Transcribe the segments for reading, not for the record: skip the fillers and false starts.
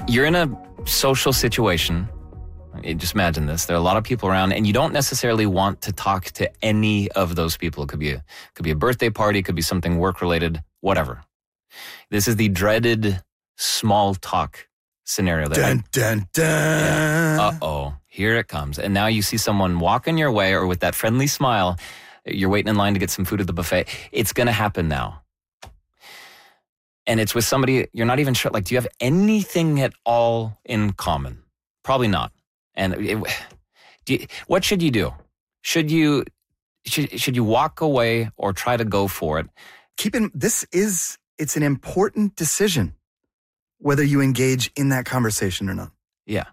You're in a social situation. Just imagine this. There are a lot of people around, and you don't necessarily want to talk to any of those people. It could be a birthday party, it could be something work-related, whatever. This is the dreaded small talk scenario. Dun, dun, dun. Yeah. Uh-oh, here it comes. And now you see someone walking your way, or with that friendly smile, you're waiting in line to get some food at the buffet. It's going to happen now. And it's with somebody you're not even sure, like, do you have anything at all in common? Probably not. And what should you do? Should you walk away or try to go for it? It's an important decision whether you engage in that conversation or not. Yeah.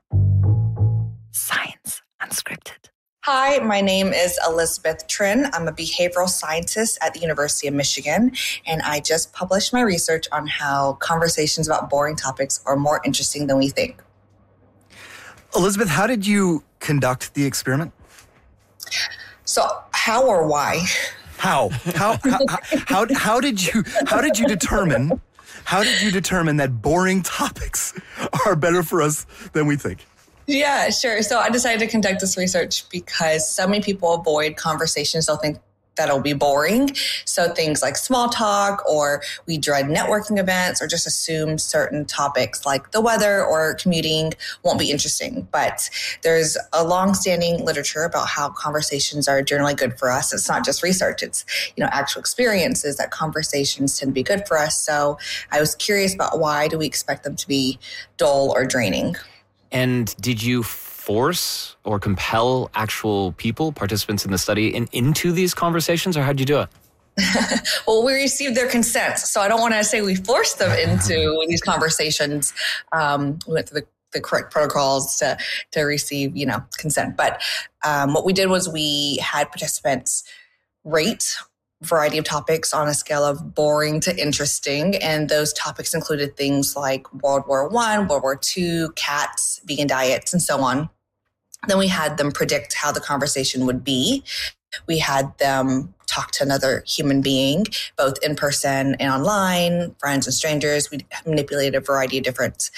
Science Unscripted. Hi, my name is Elizabeth Trin. I'm a behavioral scientist at the University of Michigan, and I just published my research on how conversations about boring topics are more interesting than we think. Elizabeth, how did you conduct the experiment? So, how or why? How did you determine that boring topics are better for us than we think? Yeah, sure. So I decided to conduct this research because so many people avoid conversations they'll think that'll be boring. So things like small talk, or we dread networking events, or just assume certain topics like the weather or commuting won't be interesting. But there's a long-standing literature about how conversations are generally good for us. It's not just research. It's, actual experiences that conversations tend to be good for us. So I was curious about why do we expect them to be dull or draining? And did you force or compel actual people, participants in the study, into these conversations, or how'd you do it? Well, we received their consent, so I don't want to say we forced them into these conversations. We went through the correct protocols to receive, consent. But what we did was we had participants rate variety of topics on a scale of boring to interesting. And those topics included things like World War I, World War II, cats, vegan diets, and so on. Then we had them predict how the conversation would be. We had them talk to another human being, both in person and online, friends and strangers. We manipulated a variety of different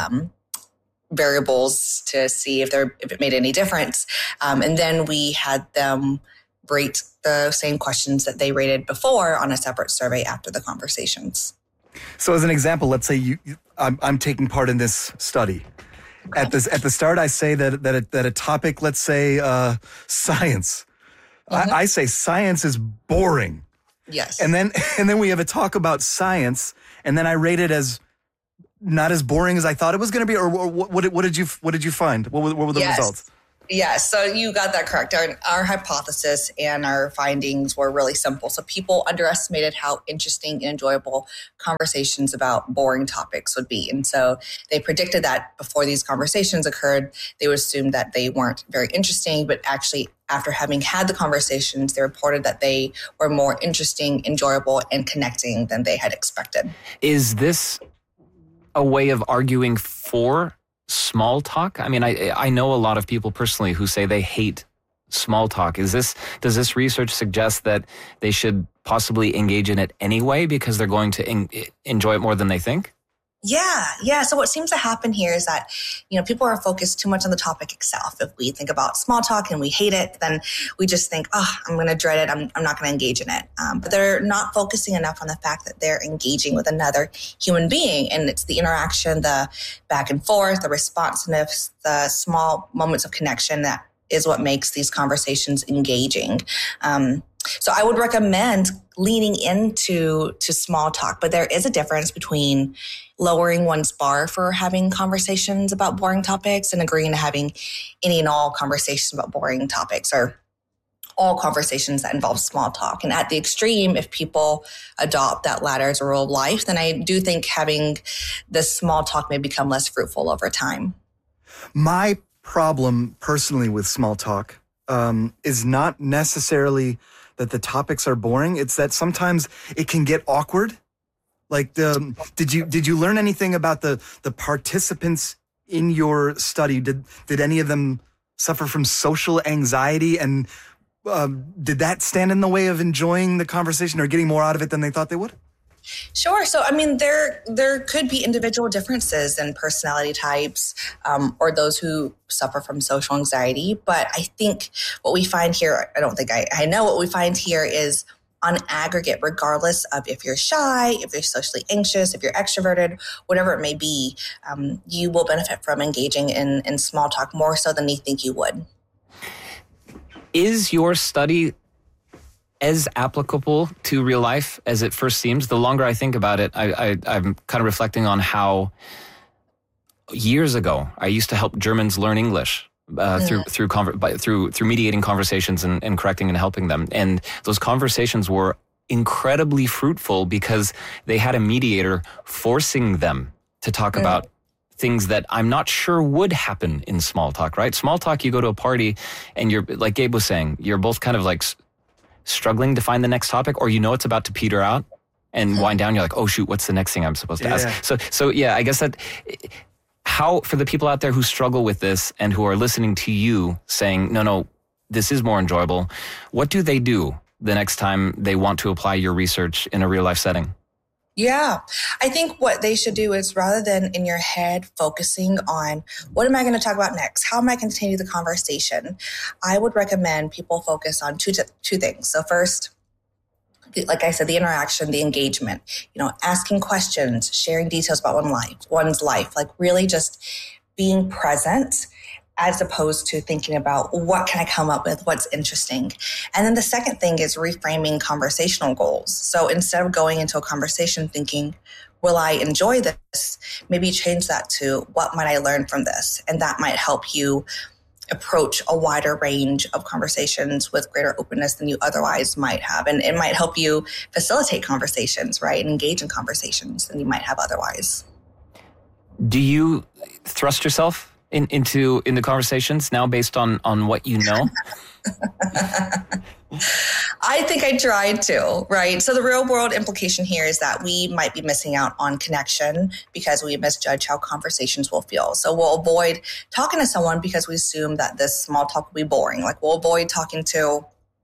variables to see if it made any difference. And then we had them rate the same questions that they rated before on a separate survey after the conversations. So as an example, let's say I'm taking part in this study. Okay. At the start, I say that a topic, let's say science. Mm-hmm. I say science is boring. Yes. And then we have a talk about science, and then I rate it as not as boring as I thought it was going to be. Or what did you find? What were the results? Yes, so you got that correct. Our hypothesis and our findings were really simple. So people underestimated how interesting and enjoyable conversations about boring topics would be. And so they predicted that before these conversations occurred, they would assume that they weren't very interesting, but actually after having had the conversations, they reported that they were more interesting, enjoyable, and connecting than they had expected. Is this a way of arguing for small talk? I mean, I know a lot of people personally who say they hate small talk. Does this research suggest that they should possibly engage in it anyway because they're going to enjoy it more than they think? Yeah. So what seems to happen here is that, people are focused too much on the topic itself. If we think about small talk and we hate it, then we just think, I'm going to dread it. I'm not going to engage in it. But they're not focusing enough on the fact that they're engaging with another human being. And it's the interaction, the back and forth, the responsiveness, the small moments of connection that is what makes these conversations engaging. So I would recommend leaning into small talk, but there is a difference between lowering one's bar for having conversations about boring topics and agreeing to having any and all conversations about boring topics, or all conversations that involve small talk. And at the extreme, if people adopt that latter as a rule of life, then I do think having this small talk may become less fruitful over time. My problem personally with small talk is not necessarily that the topics are boring. It's that sometimes it can get awkward. Like, did you learn anything about the participants in your study? Did any of them suffer from social anxiety, and did that stand in the way of enjoying the conversation or getting more out of it than they thought they would? Sure. So, I mean, there could be individual differences in personality types, or those who suffer from social anxiety. But I think what we find here, I don't think I know what we find here is on aggregate, regardless of if you're shy, if you're socially anxious, if you're extroverted, whatever it may be, you will benefit from engaging in small talk more so than you think you would. Is your study as applicable to real life as it first seems? The longer I think about it, I'm kind of reflecting on how years ago I used to help Germans learn English through mediating conversations and correcting and helping them. And those conversations were incredibly fruitful because they had a mediator forcing them to talk about things that I'm not sure would happen in small talk, right? Small talk, you go to a party and you're, like Gabe was saying, you're both kind of like struggling to find the next topic, or it's about to peter out and wind down. You're like, oh shoot, what's the next thing I'm supposed to ask? So yeah, I guess that how, for the people out there who struggle with this and who are listening to you saying, no, this is more enjoyable, what do they do the next time they want to apply your research in a real life setting? Yeah, I think what they should do is, rather than in your head focusing on what am I going to talk about next, how am I going to continue the conversation, I would recommend people focus on two things. So first, like I said, the interaction, the engagement, asking questions, sharing details about one's life, like really just being present, as opposed to thinking about what can I come up with, what's interesting. And then the second thing is reframing conversational goals. So instead of going into a conversation thinking, will I enjoy this? Maybe change that to, what might I learn from this? And that might help you approach a wider range of conversations with greater openness than you otherwise might have. And it might help you facilitate conversations, right? And engage in conversations than you might have otherwise. Do you thrust yourself into conversations now based on what you know? I think I tried to, right? So the real world implication here is that we might be missing out on connection because we misjudge how conversations will feel. So we'll avoid talking to someone because we assume that this small talk will be boring. Like we'll avoid talking to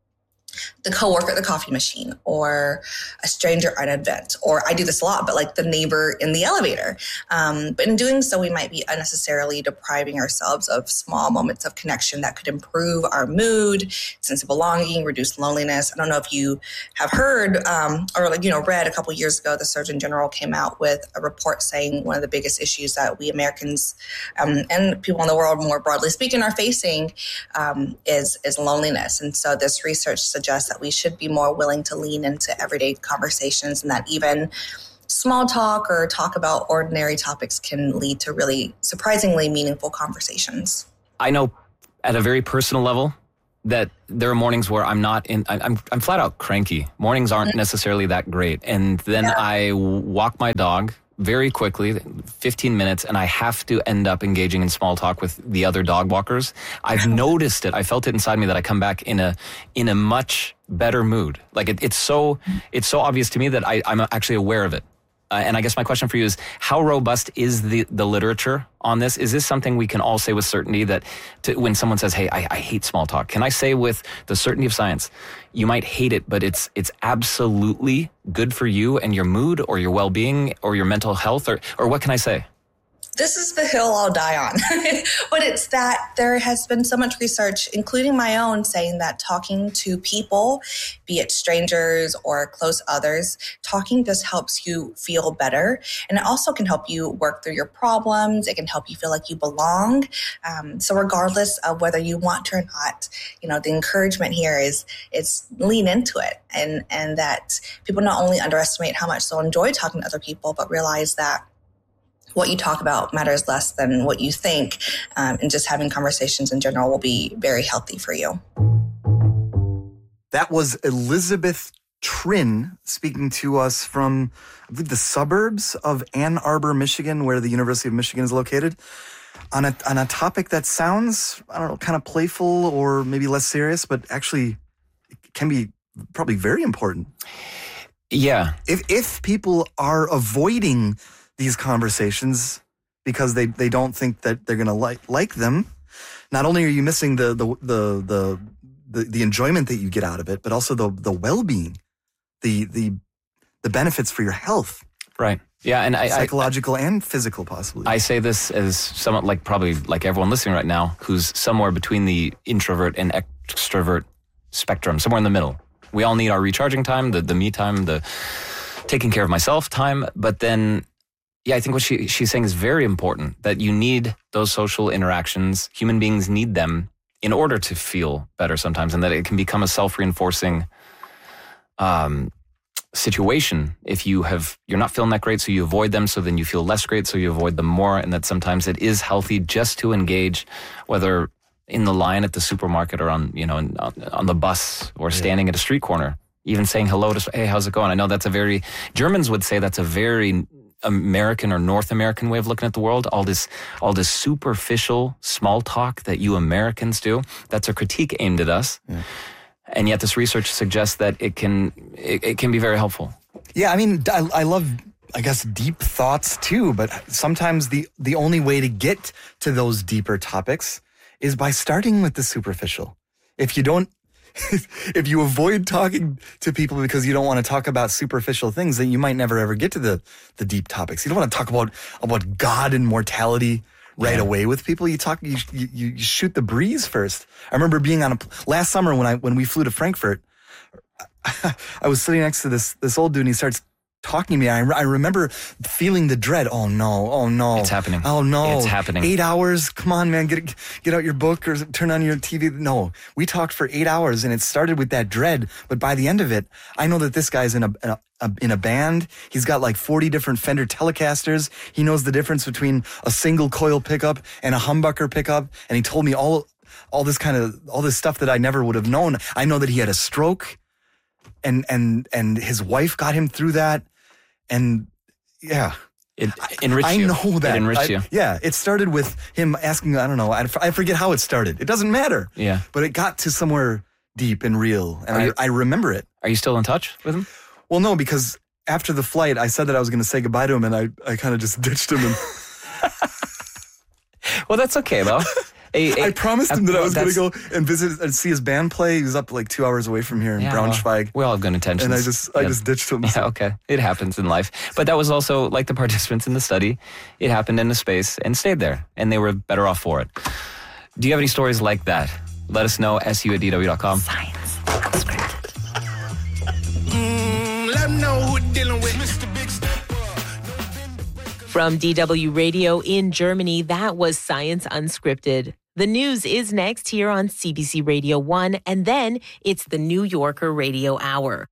the coworker at the coffee machine, or a stranger at an event, or I do this a lot, but like the neighbor in the elevator. But in doing so, we might be unnecessarily depriving ourselves of small moments of connection that could improve our mood, sense of belonging, reduce loneliness. I don't know if you have heard or read a couple of years ago, the Surgeon General came out with a report saying one of the biggest issues that we Americans and people in the world more broadly speaking are facing is loneliness. And so this research suggests that we should be more willing to lean into everyday conversations, and that even small talk or talk about ordinary topics can lead to really surprisingly meaningful conversations. I know at a very personal level that there are mornings where I'm flat out cranky. Mornings aren't necessarily that great. And then I walk my dog very quickly, 15 minutes, and I have to end up engaging in small talk with the other dog walkers. I've noticed it. I felt it inside me that I come back in a much better mood. Like it's so obvious to me that I'm actually aware of it. And I guess my question for you is, how robust is the literature on this? Is this something we can all say with certainty that when someone says, hey, I hate small talk, can I say with the certainty of science, you might hate it, but it's absolutely good for you and your mood or your well-being or your mental health, or what can I say? This is the hill I'll die on. But it's that there has been so much research, including my own, saying that talking to people, be it strangers or close others, talking just helps you feel better. And it also can help you work through your problems. It can help you feel like you belong. So regardless of whether you want to or not, the encouragement here is lean into it. And that people not only underestimate how much they'll enjoy talking to other people, but realize that what you talk about matters less than what you think, and just having conversations in general will be very healthy for you. That was Elizabeth Trin speaking to us from, I believe, the suburbs of Ann Arbor, Michigan, where the University of Michigan is located, on a topic that sounds, I don't know, kind of playful or maybe less serious, but actually can be probably very important. Yeah. If people are avoiding these conversations because they don't think that they're going to like them, not only are you missing the enjoyment that you get out of it, but also the well-being, the the benefits for your health, Right. Yeah. And psychological and physical, possibly. I say this as somewhat like probably like everyone listening right now who's somewhere between the introvert and extrovert spectrum, somewhere in the middle. We all need our recharging time, the me time, the taking care of myself time. But then, yeah, I think what she's saying is very important, that you need those social interactions. Human beings need them in order to feel better sometimes, and that it can become a self-reinforcing situation if you're not feeling that great, so you avoid them, so then you feel less great, so you avoid them more, and that sometimes it is healthy just to engage, whether in the line at the supermarket or on the bus or standing at a street corner, even saying hello to, hey, how's it going? I know Germans would say that's a very American or North American way of looking at the world. All this superficial small talk that you Americans do, that's a critique aimed at us. Yeah. And yet this research suggests that it can be very helpful. Yeah, I mean, I love, I guess, deep thoughts too, but sometimes the only way to get to those deeper topics is by starting with the superficial. If you avoid talking to people because you don't want to talk about superficial things, then you might never ever get to the deep topics. You don't want to talk about God and mortality right away with people. You shoot the breeze first. I remember being last summer when we flew to Frankfurt, I was sitting next to this old dude, and he starts talking to me. I remember feeling the dread. Oh no. It's happening. Oh no. It's happening. 8 hours. Come on, man. Get out your book or turn on your TV. No, we talked for 8 hours, and it started with that dread. But by the end of it, I know that this guy's in a band. He's got like 40 different Fender Telecasters. He knows the difference between a single coil pickup and a humbucker pickup. And he told me all this stuff that I never would have known. I know that he had a stroke, and his wife got him through that. And yeah, it enriched you. I know that. It enriched you. Yeah, it started with him asking, I don't know, I forget how it started. It doesn't matter. Yeah. But it got to somewhere deep and real, and I remember it. Are you still in touch with him? Well, no, because after the flight, I said that I was going to say goodbye to him, and I kind of just ditched him. And well, that's okay, though. I promised him that I was going to go and visit and see his band play. He was up like 2 hours away from here in Braunschweig. We all have good intentions. And I just ditched him. Yeah, okay. It happens in life. But that was also, like the participants in the study, it happened in a space and stayed there. And they were better off for it. Do you have any stories like that? Let us know, su@dw.com. Science Unscripted. Let them know who we're dealing with. From DW Radio in Germany, that was Science Unscripted. The news is next here on CBC Radio 1, and then it's the New Yorker Radio Hour.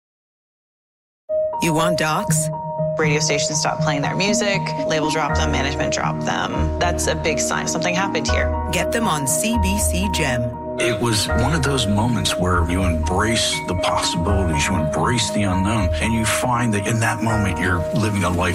You want docs? Radio stations stop playing their music, label drop them, management drop them. That's a big sign something happened here. Get them on CBC Gem. It was one of those moments where you embrace the possibilities, you embrace the unknown, and you find that in that moment you're living a life